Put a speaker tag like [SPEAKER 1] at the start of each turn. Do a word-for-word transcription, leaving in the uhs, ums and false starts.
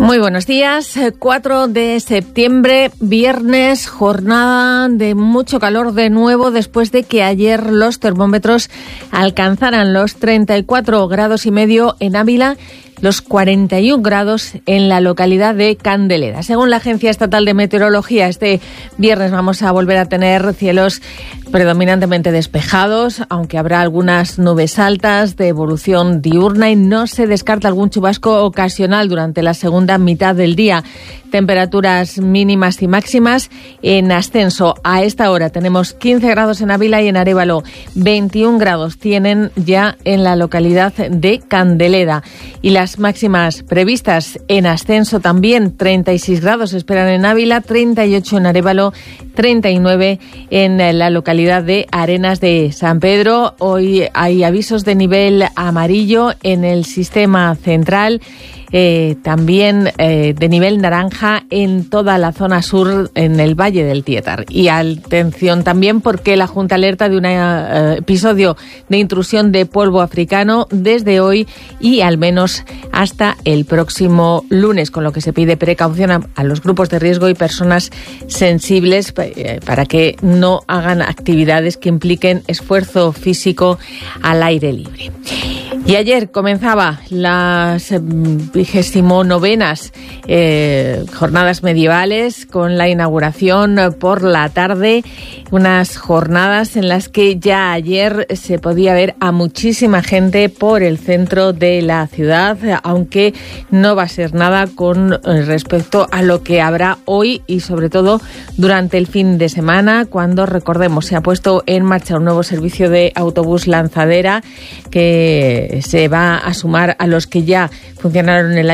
[SPEAKER 1] Muy buenos días, cuatro de septiembre, viernes, jornada de mucho calor de nuevo después de que ayer los termómetros alcanzaran los treinta y cuatro grados y medio en Ávila, los cuarenta y un grados en la localidad de Candeleda. Según la Agencia Estatal de Meteorología, este viernes vamos a volver a tener cielos predominantemente despejados, aunque habrá algunas nubes altas de evolución diurna y no se descarta algún chubasco ocasional durante la segunda mitad del día. Temperaturas mínimas y máximas en ascenso. A esta hora tenemos quince grados en Ávila y en Arévalo. veintiún grados tienen ya en la localidad de Candeleda. Y las máximas previstas en ascenso también. treinta y seis grados esperan en Ávila, treinta y ocho en Arévalo, treinta y nueve en la localidad de Arenas de San Pedro. Hoy hay avisos de nivel amarillo en el sistema central. Eh, también eh, de nivel naranja en toda la zona sur, en el Valle del Tietar. Y atención también porque la Junta alerta de un eh, episodio de intrusión de polvo africano desde hoy y al menos hasta el próximo lunes, con lo que se pide precaución a, a los grupos de riesgo y personas sensibles eh, para que no hagan actividades que impliquen esfuerzo físico al aire libre. Y ayer comenzaba las vigésimo novenas eh, jornadas medievales con la inauguración por la tarde, unas jornadas en las que ya ayer se podía ver a muchísima gente por el centro de la ciudad, aunque no va a ser nada con respecto a lo que habrá hoy y sobre todo durante el fin de semana, cuando, recordemos, se ha puesto en marcha un nuevo servicio de autobús lanzadera que se va a sumar a los que ya funcionaron el año